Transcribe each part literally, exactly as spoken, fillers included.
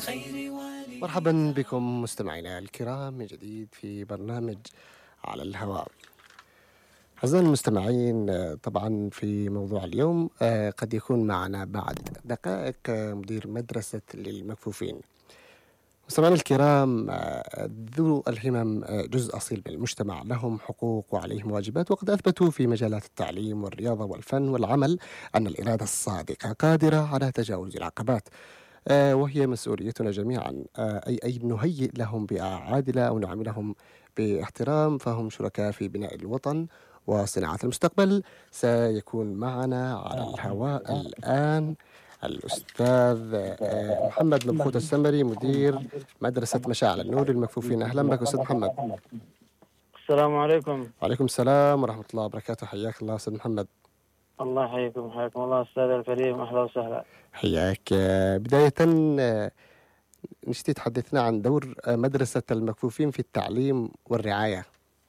مرحبا بكم مستمعينا الكرام من جديد في برنامج على الهواء. أعزائي المستمعين، آه، طبعا في موضوع اليوم آه، قد يكون معنا بعد دقائق آه، مدير مدرسة للمكفوفين. مستمعينا الكرام، آه، ذو الهمم آه، جزء أصيل من المجتمع، لهم حقوق وعليهم واجبات، وقد أثبتوا في مجالات التعليم والرياضة والفن والعمل أن الإرادة الصادقة قادرة على تجاوز العقبات، آه، وهي مسؤوليتنا جميعا، آه، أي أي نهيئ لهم بيئة عادلة أو نعاملهم باحترام، فهم شركاء في بناء الوطن وصناعة المستقبل. سيكون معنا على الهواء الآن الأستاذ آه، محمد مبخوت السمري، مدير مدرسة مشاعل النور للمكفوفين. أهلا بك أستاذ محمد. السلام عليكم. وعليكم السلام ورحمة الله وبركاته. حياك الله أستاذ محمد. الله يحييكم، حياكم الله أستاذ الكريم، أهلا وسهلا. حياك. آه، بداية آه، نشتي تحدثنا عن دور مدرسة المكفوفين في التعليم والرعاية.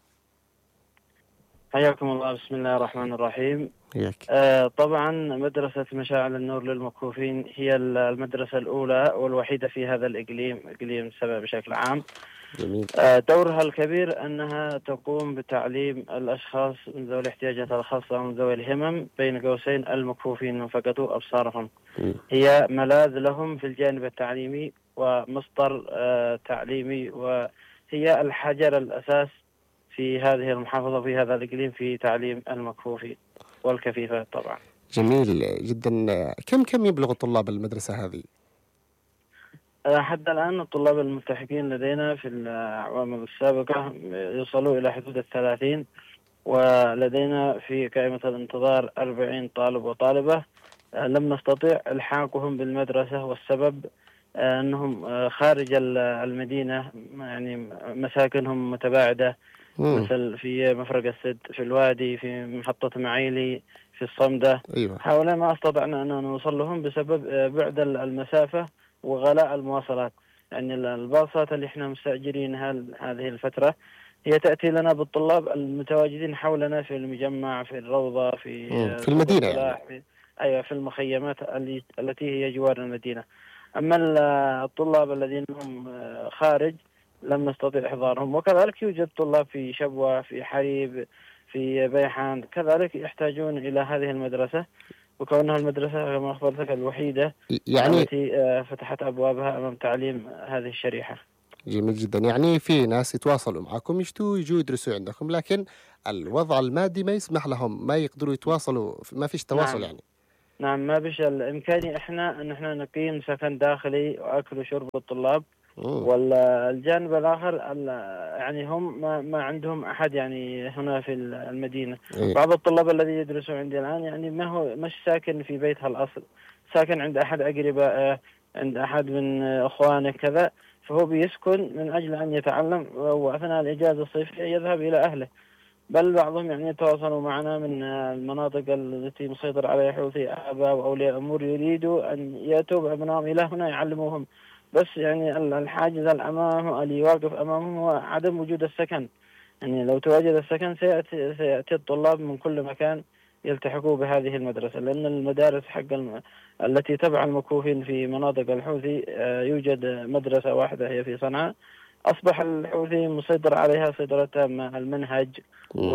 حياكم الله. بسم الله الرحمن الرحيم. حياك. آه طبعا مدرسة مشاعل النور للمكفوفين هي المدرسة الأولى والوحيدة في هذا الإقليم، إقليم سبع بشكل عام. جميل. آه دورها الكبير أنها تقوم بتعليم الأشخاص من ذوي الاحتياجات الخاصة ومن ذوي الهمم، بين قوسين المكفوفين من فقدوا أبصارهم. م. هي ملاذ لهم في الجانب التعليمي ومصدر آه تعليمي، وهي الحجر الأساس في هذه المحافظة وفي هذا الإقليم في تعليم المكفوفين والكفيفات طبعا. جميل جدا. كم كم يبلغ طلاب المدرسة هذه؟ حتى الآن الطلاب الملتحقين لدينا في الأعوام السابقة يوصلوا إلى حدود الثلاثين، ولدينا في قائمة الانتظار أربعين طالب وطالبة. لم نستطيع إلحاقهم بالمدرسة، والسبب أنهم خارج المدينة، يعني مساكنهم متباعدة، مم. مثل في مفرق السد، في الوادي، في محطة معيلي، في الصمدة. أيوة. حاولنا ما استطعنا أن نوصل لهم بسبب بعد المسافة وغلاء المواصلات. يعني الباصات اللي احنا مستأجرينها هذه الفترة هي تأتي لنا بالطلاب المتواجدين حولنا في المجمع، في الروضة، في مم. في سوق المدينة الفلاح، يعني. في أيوة في المخيمات التي هي جوار المدينة. أما الطلاب الذين هم خارج لم نستطيع إحضارهم، وكذلك يوجد طلاب في شبوة، في حريب، في بيحان، كذلك يحتاجون إلى هذه المدرسة، وكونها المدرسة كما أخبرتك الوحيدة يعني التي فتحت أبوابها أمام تعليم هذه الشريحة. جميل جدا. يعني في ناس يتواصلوا معكم، يشتوا يجوا يدرسوا عندكم، لكن الوضع المادي ما يسمح لهم، ما يقدروا يتواصلوا، ما فيش تواصل. نعم. يعني نعم، ما بش الإمكانية إحنا أن إحنا نقيم سكن داخلي وأكل وشرب الطلاب، مم. والجانب الآخر يعني هم ما, ما عندهم أحد يعني هنا في المدينة. إيه. بعض الطلاب الذي يدرسوا عندي الآن يعني ما هو مش ساكن في بيتها الأصل، ساكن عند أحد أقربائه، عند أحد من أخوانه كذا، فهو بيسكن من أجل أن يتعلم، وأثناء الإجازة الصيفية يذهب إلى أهله. بل بعضهم يعني يتواصلوا معنا من المناطق التي مسيطر عليها حوثي، آباء وأولياء أمور يريدوا أن يأتوا بأبنائهم إلى هنا يعلموهم، بس يعني الحاجز الأمام اللي يواقف أمامهم هو عدم وجود السكن. يعني لو تواجد السكن سيأتي, سيأتي الطلاب من كل مكان يلتحقوا بهذه المدرسة، لأن المدارس حق الم... التي تبع المكفوفين في مناطق الحوثي يوجد مدرسة واحدة هي في صنعاء، أصبح الحوثي مسيطر عليها سيطرة تامة، المنهج مم.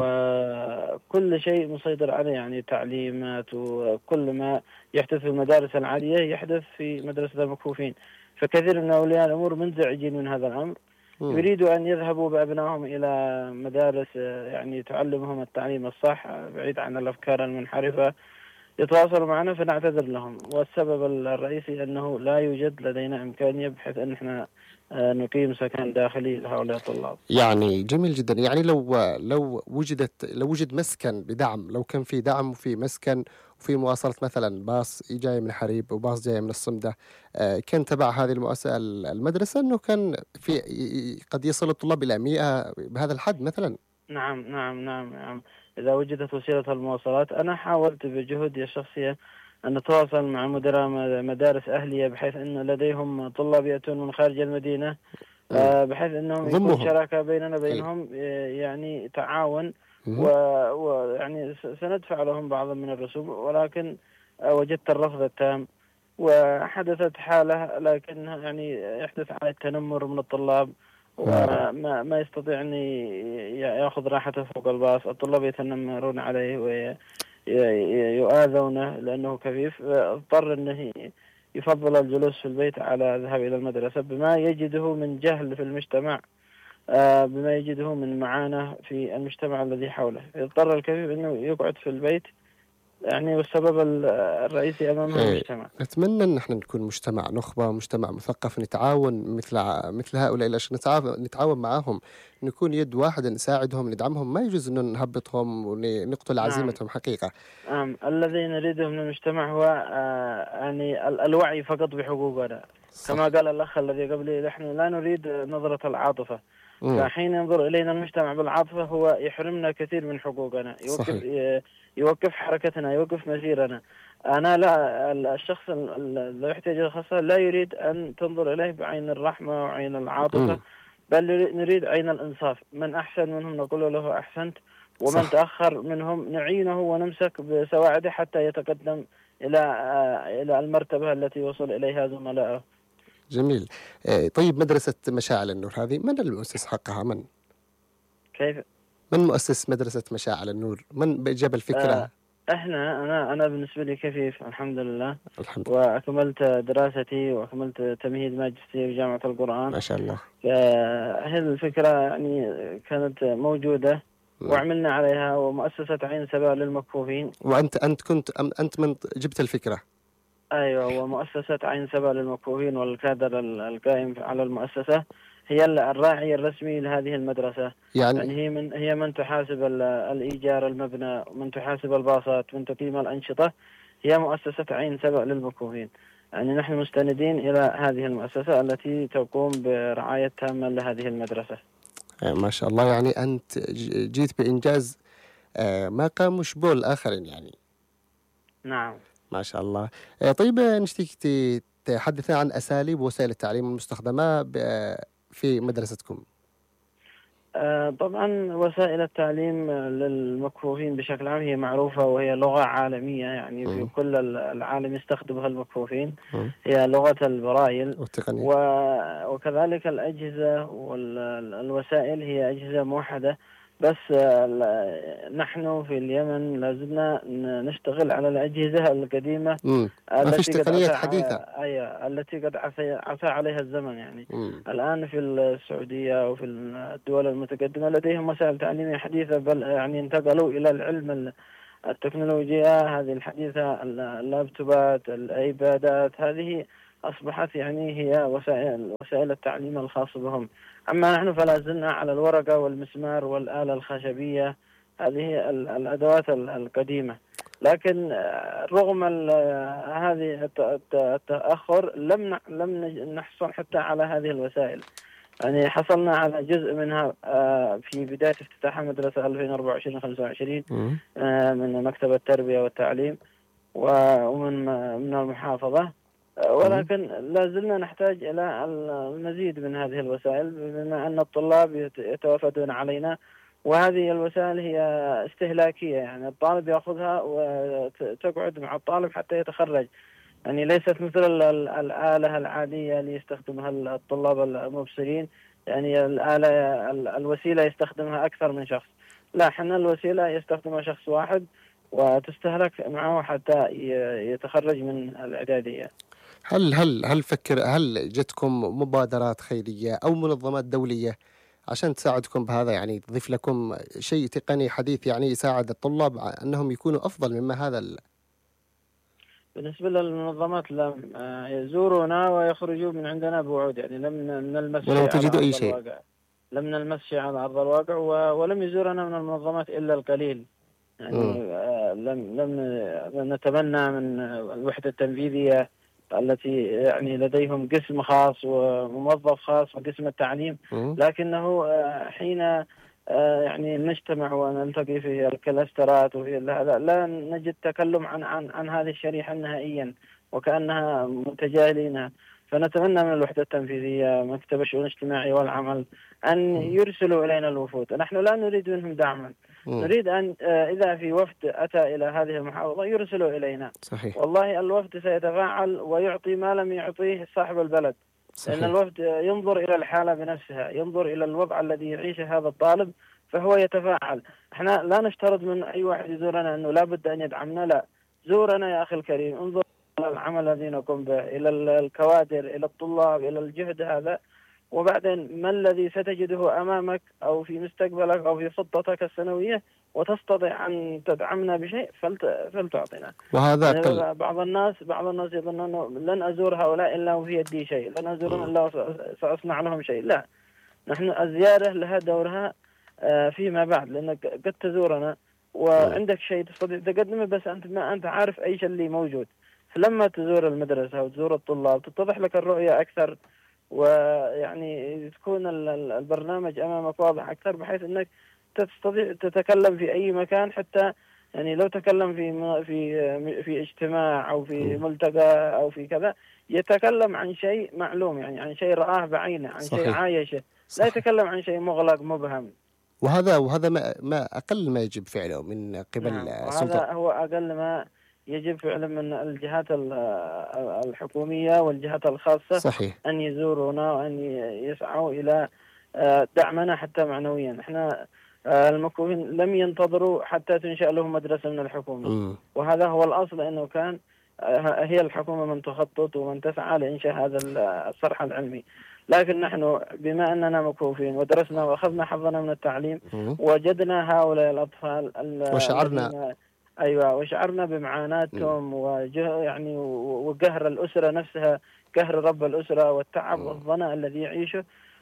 وكل شيء مسيطر عليه، يعني تعليمات وكل ما يحدث في المدارس العالية يحدث في مدرسة المكفوفين. فكثير من أولياء الأمور منزعجين من هذا الأمر، مم. يريدوا أن يذهبوا بأبنائهم إلى مدارس يعني تعلمهم التعليم الصح بعيد عن الأفكار المنحرفة. يتواصلوا معنا فنعتذر لهم، والسبب الرئيسي أنه لا يوجد لدينا إمكانية بحيث أن احنا نقيم سكن داخلي لهؤلاء الطلاب. يعني جميل جدا. يعني لو لو وجدت لو وجد مسكن بدعم، لو كان في دعم وفي مسكن وفي مواصلة، مثلا باص جاي من حريب وباص جاي من الصمدة، آه، كان تبع هذه المؤسسة المدرسة، أنه كان في قد يصل الطلاب إلى مئة بهذا الحد مثلا. نعم نعم نعم نعم. إذا وجدت وسيلة المواصلات، أنا حاولت بجهودي الشخصية أن نتواصل مع مدراء مدارس أهلية بحيث أن لديهم طلاب يأتون من خارج المدينة، بحيث أنهم يكون ضمهم. شراكة بيننا أي. بينهم، يعني تعاون، مهم. ويعني سندفع لهم بعضا من الرسوم، ولكن وجدت الرفض التام. وحدثت حالة لكنها يعني يحدث على التنمر من الطلاب، وما ما يستطيع أن يأخذ راحته فوق الباص. الطلاب يتنمرون عليه ويؤاذونه لأنه كفيف، اضطر أنه يفضل الجلوس في البيت على الذهاب إلى المدرسة بما يجده من جهل في المجتمع، بما يجده من معاناة في المجتمع الذي حوله. يضطر الكفيف أنه يقعد في البيت يعني، والسبب الرئيسي أمامه إيه، المجتمع. نتمنى أن احنا نكون مجتمع نخبة، مجتمع مثقف، نتعاون مثل ع- مثل هؤلاء الأشخاص، نتعاون نتعاون معهم، نكون يد واحدة، نساعدهم، ندعمهم. ما يجوز أن نهبطهم ونقتل نعم، عزيمتهم حقيقة. نعم. الذي نريده من المجتمع هو آه يعني ال- الوعي فقط بحقوقنا. كما صح. قال الأخ الذي قبلي، نحن لا نريد نظرة العاطفة. امم فحين ينظر إلينا المجتمع بالعاطفة هو يحرمنا كثير من حقوقنا، يوقف صحيح. يوقف حركتنا، يوقف مسيرنا. أنا لا، الشخص الذي يحتاج إلى الخاصة لا يريد أن تنظر إليه بعين الرحمة وعين العاطفة، امم بل نريد عين الإنصاف. من أحسن منهم نقول له أحسنت، ومن صح. تأخر منهم نعينه ونمسك بسواعده حتى يتقدم إلى آه، إلى المرتبة التي وصل إليها زملائه. جميل. إيه، طيب، مدرسة مشاعل النور هذه من المؤسس حقها؟ من كيف؟ من مؤسس مدرسة مشاعل النور؟ من جاب آه، الفكرة؟ احنا انا انا بالنسبه لي كفيف الحمد لله، الحمد لله. واكملت دراستي واكملت تمهيد ماجستير في جامعه القرآن. ما شاء الله. فهذه الفكره يعني كانت موجوده مم. وعملنا عليها، ومؤسسه عين سبا للمكفوفين. وأنت أنت كنت أم- أنت من جبت الفكرة؟ ايوه، ومؤسسه عين سبا للمكفوفين والكادر ال- القائم على المؤسسه هي ال- الراعي الرسمي لهذه المدرسه. يعني يعني هي من هي من تحاسب ال- الايجار المبنى، ومن تحاسب الباصات، من تقييم الانشطه. هي مؤسسه عين سبا للمكفوفين. يعني نحن مستندين الى هذه المؤسسه التي تقوم برعايه تامه لهذه المدرسه. آه، ما شاء الله. يعني أنت ج- جيت بإنجاز آه، ما قاموش به الآخرين يعني. نعم. ما شاء الله. آه، طيب، آه، نشتيك ت- تحدثنا عن أساليب وسائل التعليم المستخدمة ب- آه، في مدرستكم. آه، طبعا وسائل التعليم للمكفوفين بشكل عام هي معروفة، وهي لغة عالمية يعني في مم. كل العالم يستخدمها المكفوفين. مم. هي لغة البرايل. والتقنية. و- وكذلك الأجهزة والوسائل هي أجهزة موحدة. بس آه، ل- نحن في اليمن لازلنا ن- نشتغل على الأجهزة القديمة مم. ما فيش التي قد عفى تقنيات ع- حديثة. أي التي قد عفى عفى عليها الزمن يعني. مم. الآن في السعودية وفي الدول المتقدمة لديهم وسائل تعليمية حديثة، بل يعني انتقلوا إلى العلم ال- التكنولوجيا هذه الحديثة، اللابتوبات، الأيبادات، هذه أصبحت يعني هي وسائل وسائل التعليم الخاصة بهم. أما نحن فلا زلنا على الورقة والمسمار والآلة الخشبية، هذه ال- الأدوات ال- القديمة. لكن آه، رغم ال- آه، هذه الت- الت- التأخر لم ن- لم نج- نحصل حتى على هذه الوسائل. يعني حصلنا على جزء منها آه، في بداية افتتاح المدرسة ألفين وأربعة وعشرين خمسة وعشرين مم. آه، من مكتب التربية والتعليم و- ومن من المحافظة. آه، مم. ولكن لا زلنا نحتاج إلى المزيد من هذه الوسائل، بما أن الطلاب يت- يتوافدون علينا، وهذه الوسائل هي استهلاكية. يعني الطالب يأخذها وتقعد مع الطالب حتى يتخرج. يعني ليست مثل ال- ال- الآلة العادية اللي يستخدمها الطلاب المبصرين. يعني الآلة ال- الوسيلة يستخدمها أكثر من شخص. لا، حنا الوسيلة يستخدمها شخص واحد وتستهلك معه حتى ي- يتخرج من الإعدادية. هل هل هل فكر هل جتكم مبادرات خيرية أو منظمات دولية عشان تساعدكم بهذا؟ يعني تضيف لكم شيء تقني حديث يعني يساعد الطلاب ع- أنهم يكونوا أفضل مما هذا ال... بالنسبة للمنظمات لم آه، يزورونا ويخرجوا من عندنا بوعود. يعني لم نلمس ولم شيء على تجدوا أي أرض شيء. الواقع. لم نلمس شيء على أرض الواقع، و- ولم يزورنا من المنظمات إلا القليل. مم. يعني آه، لم لم نتمنى من الوحدة التنفيذية التي يعني لديهم قسم خاص وموظف خاص وقسم التعليم، مم. لكنه آه، حين آه، يعني نجتمع ونلتقي في الكلاسترات وفي هذا لا نجد تكلم عن عن عن هذه الشريحة نهائيا، وكأنها متجاهلينها. فنتمنى من الوحدة التنفيذية مكتب الشؤون الاجتماعي والعمل أن مم. يرسلوا إلينا الوفود. نحن لا نريد منهم دعما، نريد أن إذا في وفد أتى إلى هذه المحافظة يرسلوا إلينا. صحيح. والله الوفد سيتفاعل ويعطي ما لم يعطيه صاحب البلد. صحيح. لأن الوفد ينظر إلى الحالة بنفسها، ينظر إلى الوضع الذي يعيشه هذا الطالب فهو يتفاعل. احنا لا نشترط من أي واحد يزورنا أنه لا بد أن يدعمنا، لا، زورنا يا أخي الكريم، انظر إلى العمل الذي نقوم به، إلى الكوادر، إلى الطلاب، إلى الجهد هذا، وبعدين ما الذي ستجده أمامك أو في مستقبلك أو في خطتك السنوية وتستطيع أن تدعمنا بشيء فلتعطينا. وهذا يعني قل... بعض الناس بعض الناس يظنون أنه لن أزور هؤلاء إلا وفي يدي شيء، لن أزورهم إلا سأصنع لهم شيء. لا، نحن الزيارة لها دورها فيما بعد، لأنك قد تزورنا وعندك شيء تستطيع تقدمه بس أنت ما أنت عارف أي شيء اللي موجود. فلما تزور المدرسة وتزور الطلاب تتضح لك الرؤية أكثر، ويعني تكون البرنامج أمامك واضح أكثر بحيث أنك تستطيع تتكلم في أي مكان. حتى يعني لو تكلم في في في اجتماع أو في ملتقى أو في كذا يتكلم عن شيء معلوم، يعني عن شيء رآه بعينه، عن صحيح. شيء عايشه، لا يتكلم عن شيء مغلق مبهم. وهذا وهذا ما, ما أقل ما يجب فعله من قبل نعم. السلطة. هذا هو أقل ما يجب فعلا من الجهات الحكومية والجهات الخاصة. صحيح. أن يزورونا وأن يسعوا إلى دعمنا حتى معنويا. احنا المكفوفين لم ينتظروا حتى تنشأ لهم مدرسة من الحكومة، م. وهذا هو الأصل، أنه كان هي الحكومة من تخطط ومن تسعى لإنشاء هذا الصرح العلمي. لكن نحن بما أننا مكفوفين ودرسنا وأخذنا حظنا من التعليم م. وجدنا هؤلاء الأطفال وشعرنا أيوة وشعرنا بمعاناتهم وجه يعني وقهر الأسرة نفسها، قهر رب الأسرة والتعب والظناء الذي يعيشه.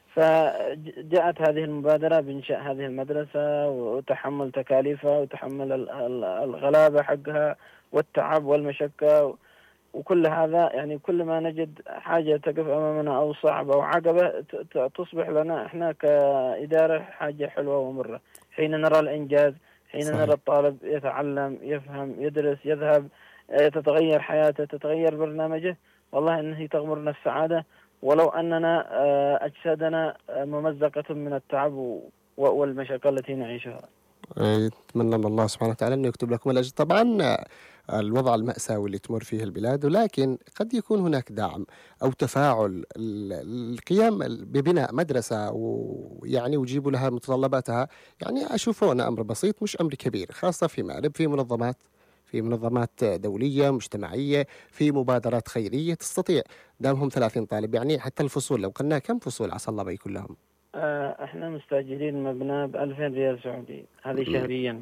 فجاءت هذه المبادرة بإنشاء هذه المدرسة وتحمل تكاليفها وتحمل الغلابة حقها والتعب والمشقة وكل هذا. يعني كل ما نجد حاجة تقف أمامنا أو صعب أو عقبة تصبح لنا إحنا كإدارة حاجة حلوة ومرة حين نرى الإنجاز، حين صحيح. نرى الطالب يتعلم، يفهم، يدرس، يذهب، تتغير حياته، تتغير برنامجه. والله إنه تغمرنا السعادة، ولو أننا أجسادنا ممزقة من التعب والمشقة التي نعيشها. أتمنى من الله سبحانه وتعالى أنه يكتب لكم الأجر. طبعا الوضع المأساوي اللي تمر فيه البلاد، ولكن قد يكون هناك دعم أو تفاعل القيام ببناء مدرسة ويعني ويجيبوا لها متطلباتها. يعني أشوفه أنا أمر بسيط مش أمر كبير، خاصة في مأرب في منظمات في منظمات دولية مجتمعية، في مبادرات خيرية تستطيع دامهم ثلاثين طالب. يعني حتى الفصول لو قلنا كم فصول عسى الله بيكون لهم؟ احنا مستاجرين مبنى بألفين ريال سعودي هذه شهريا،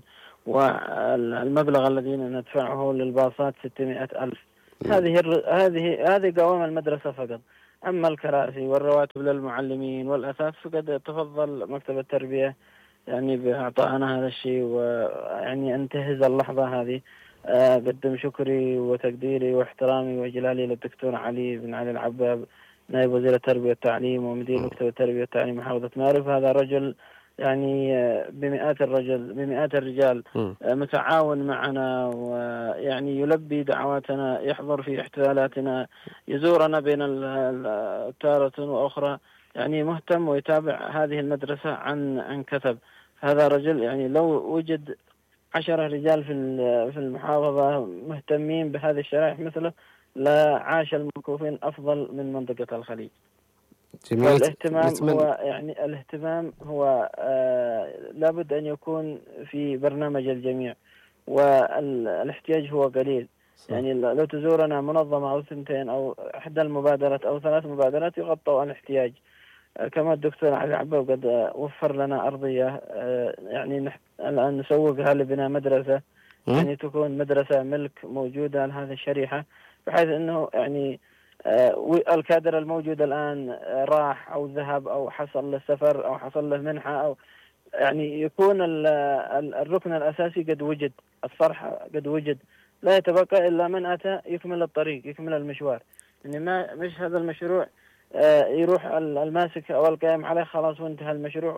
والمبلغ الذي ندفعه للباصات ستمائة ألف. هذه هذه هذه قوام المدرسة فقط. أما الكراسي والرواتب للمعلمين والأساس فقد تفضل مكتب التربية يعني بإعطائنا هذا الشيء. ويعني أنتهز اللحظة هذه أقدم شكري وتقديري واحترامي وإجلالي للدكتور علي بن علي العباب نائب وزير التربية والتعليم ومدير مكتب التربية والتعليم محافظة مأرب. هذا رجل يعني بمئات الرجل بمئات الرجال متعاون معنا، ويعني يلبي دعواتنا، يحضر في احتفالاتنا، يزورنا بين تارة وأخرى، يعني مهتم ويتابع هذه المدرسة عن عن كثب. هذا رجل يعني لو وجد عشرة رجال في في المحافظة مهتمين بهذه الشرائح مثله لا عاش المكفوفين أفضل من منطقة الخليج. الاهتمام هو يعني الاهتمام هو آه لابد أن يكون في برنامج الجميع، والاحتياج هو قليل. صح. يعني لو تزورنا منظمة أو ثنتين أو إحدى المبادرات أو ثلاث مبادرات يغطوا الاحتياج. آه كما الدكتور علي عباب قد وفر لنا أرضية آه يعني الآن نسوقها لبناء مدرسة م? يعني تكون مدرسة ملك موجودة لهذه الشريحة، بحيث أنه يعني آه الكادر الموجود الآن آه راح أو ذهب أو حصل له سفر أو حصل له منحة أو يعني يكون الركن الأساسي قد وجد، الصرح قد وجد، لا يتبقى إلا من أتى يكمل الطريق يكمل المشوار. يعني ما مش هذا المشروع آه يروح الماسك أو القائم عليه خلاص وانتهى المشروع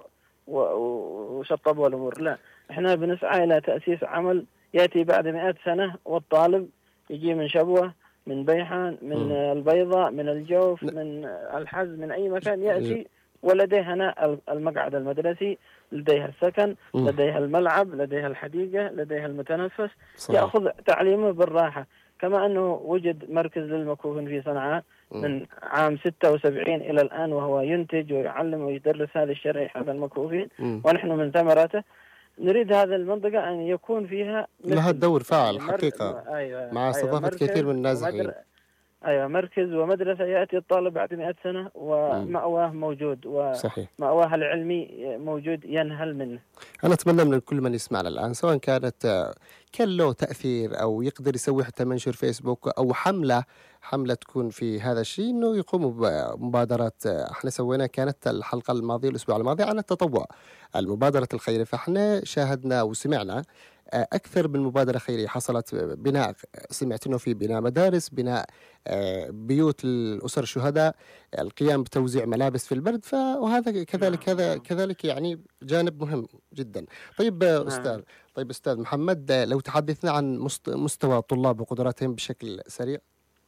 وشطبوا الأمور. لا، احنا بنسعى إلى تأسيس عمل يأتي بعد مئة سنة، والطالب يجي من شبوة، من بيحان، من م. البيضاء، من الجوف، من الحز، من أي مكان يأتي ولديها المقعد المدرسي، لديها السكن، مم. لديها الملعب، لديها الحديقة، لديها المتنفس. صحيح. يأخذ تعليمه بالراحة. كما أنه وجد مركز للمكفوفين في صنعاء مم. من عام ستة وسبعين إلى الآن، وهو ينتج ويعلم ويدرس هذه الشريحة المكفوفين، مم. ونحن من ثمرته نريد هذه المنطقة أن يكون فيها لها مثل دور فعال يعني مر... حقيقة أيوة مع أيوة استضافة كثير مركز من النازحين. ومدر... أيوة مركز ومدرسة، يأتي الطالب بعد مئة سنة مم. ومأواه موجود، صحيح. ومأواه العلمي موجود ينهل منه. أنا أتمنى من كل من يسمعنا الآن، سواء كانت آه، كان له تأثير أو يقدر يسوي حتى منشر فيسبوك أو حملة حملة تكون في هذا الشيء، إنه يقوموا بمبادرات. آه، احنا سوينا كانت الحلقة الماضية الأسبوع الماضي عن التطوع، المبادرة الخيرية، فاحنا شاهدنا وسمعنا آه، أكثر من مبادرة خيرية حصلت. بناء، سمعت إنه في بناء مدارس، بناء آه، بيوت الأسر الشهداء، القيام بتوزيع ملابس في البرد، ف وهذا كذلك نعم هذا نعم كذلك يعني جانب مهم جدا. طيب آه، أستاذ نعم. طيب أستاذ محمد، آه، لو تحدثنا عن مست- مستوى الطلاب وقدراتهم بشكل سريع.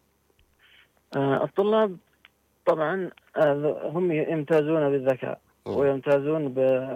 آه الطلاب طبعا آه هم يمتازون بالذكاء مم. ويمتازون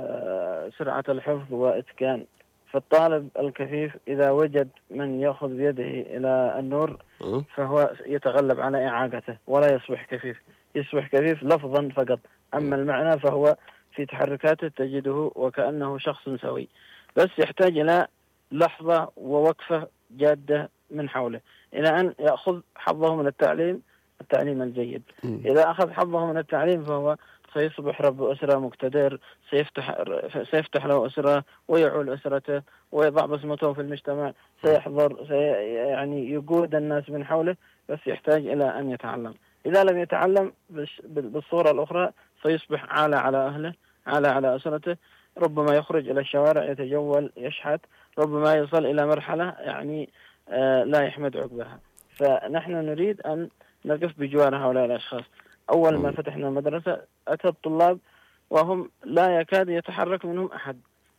بسرعة الحفظ وإتقان. فالطالب الكفيف إذا وجد من يأخذ بيده إلى النور مم. فهو يتغلب على إعاقته ولا يصبح كفيف، يصبح كفيف لفظا فقط، مم. أما المعنى فهو في تحركاته تجده وكأنه شخص سوي، بس يحتاج إلى لحظة ووقفة جادة من حوله إلى أن يأخذ حظه من التعليم، التعليم الجيد. مم. إذا أخذ حظه من التعليم فهو سيصبح رب أسرة مقتدر، سيفتح سيفتح له أسرة ويعول أسرته ويضع بصمته في المجتمع، سيحضر سي يعني يقود الناس من حوله، بس يحتاج إلى أن يتعلم. إذا لم يتعلم بالصورة الأخرى سيصبح عالة على أهله، عالة على أسرته، ربما يخرج إلى الشوارع يتجول يشحت، ربما يصل إلى مرحلة يعني آه لا يحمد عقبها. فنحن نريد أن نقف بجوار هؤلاء الأشخاص. أول ما مم. فتحنا المدرسة أتى الطلاب وهم لا يكاد يتحرك منهم أحد،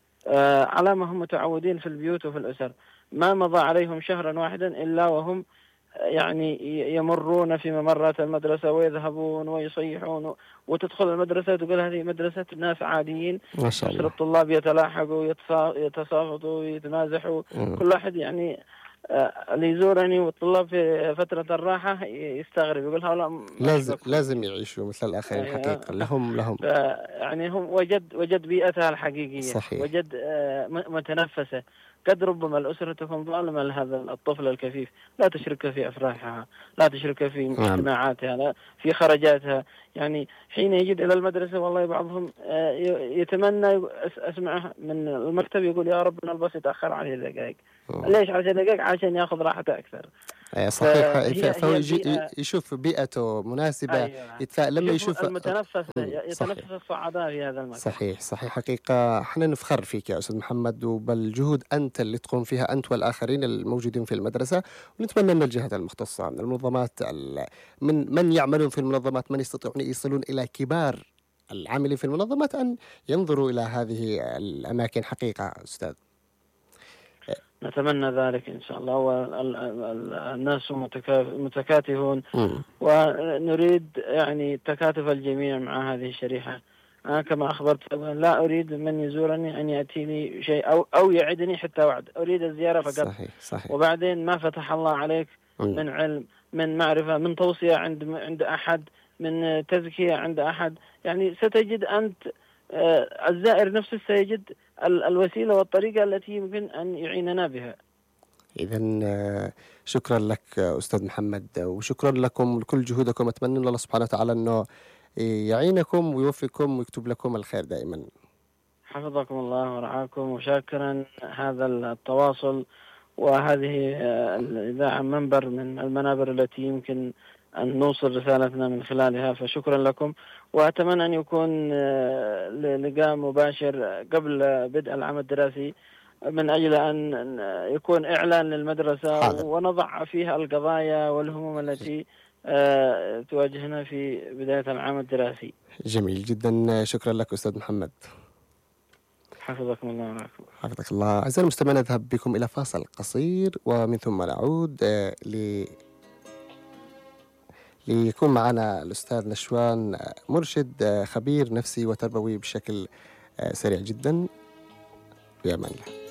آه على ما هم متعودين في البيوت وفي الأسر. ما مضى عليهم شهرا واحدا إلا وهم يعني يمرون في ممرات المدرسة ويذهبون ويصيحون، وتدخل المدرسة تقول هذه مدرسة ناس عاديين، ما شاء يصير الله. الطلاب يتلاحقوا يتصافطوا ويتمازحوا، مم. كل واحد يعني آه، اللي يزورني والطلاب في فترة الراحة يستغرب، يقول هؤلاء ما لازم أشبكهم. لازم يعيشوا مثل الآخرين حقيقة، لهم لهم يعني هم وجد وجد بيئتها الحقيقية، صحيح. وجد آه، متنفسة. قد ربما الأسرة تكون ظالمة لهذا الطفل الكفيف، لا تشرك في أفراحها، لا تشرك في نعم. اجتماعاتها، لا في خرجاتها. يعني حين يجد إلى المدرسة والله بعضهم آه، يتمنى، أسمعه من المكتب يقول يا رب نلبس يتأخر عليه دقائق. مم. ليش عشر دقائق؟ عشان ياخذ راحته أكثر. آه، صحيح. ف- فهي فهو هي يجي البيئة. يشوف بيئته مناسبة، أيوة. يتفائل لما يشوف يشوف. المتنفس، مم. صحيح. يتنفس الصعداء في هذا المكان. صحيح صحيح حقيقة احنا نفخر فيك يا أستاذ محمد، وبالجهود أنت اللي تقوم فيها أنت والآخرين الموجودين في المدرسة. ونتمنى من الجهات المختصة، من المنظمات، ال- من من يعملون في المنظمات، من يستطيعون يصلون إلى كبار العاملين في المنظمات، أن ينظروا إلى هذه الأماكن حقيقة أستاذ. نتمنى ذلك إن شاء الله، والناس متكاتفون، مم. ونريد يعني تكاتف الجميع مع هذه الشريحة. أنا كما أخبرت لا أريد من يزورني أن يأتيني شيء أو أو يعدني حتى وعد، أريد الزيارة فقط. صحيح صحيح. وبعدين ما فتح الله عليك مم. من علم، من معرفة، من توصية عند عند أحد، من تزكية عند أحد، يعني ستجد أنت آه، الزائر نفسه سيجد الوسيلة والطريقة التي يمكن أن يعيننا بها. إذن شكرا لك أستاذ محمد، وشكرا لكم لكل جهودكم. أتمنى الله سبحانه وتعالى أنه يعينكم ويوفقكم ويكتب لكم الخير دائما. حفظكم الله ورعاكم، وشاكرا هذا التواصل وهذه الإذاعة منبر من المنابر التي يمكن أن نوصل رسالتنا من خلالها، فشكرا لكم. وأتمنى أن يكون لقاء مباشر قبل بدء العام الدراسي من أجل أن يكون إعلان للمدرسة حاضر. ونضع فيها القضايا والهموم التي تواجهنا في بداية العام الدراسي. جميل جدا، شكرا لك أستاذ محمد. حفظكم الله ورعاكم. حفظك الله. أعزائي المستمعين، نذهب بكم إلى فاصل قصير ومن ثم نعود ل ليكون معنا الأستاذ نشوان، مرشد خبير نفسي وتربوي بشكل سريع جدا. في أمان الله.